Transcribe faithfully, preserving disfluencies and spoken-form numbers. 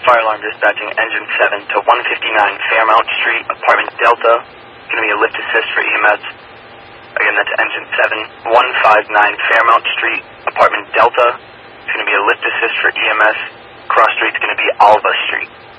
Fire alarm dispatching engine seven to one fifty-nine Fairmount Street, apartment Delta. It's going to be a lift assist for E M S. Again, that's engine seven, one fifty-nine Fairmount Street, apartment Delta. It's going to be a lift assist for E M S. Cross street's going to be Alva Street.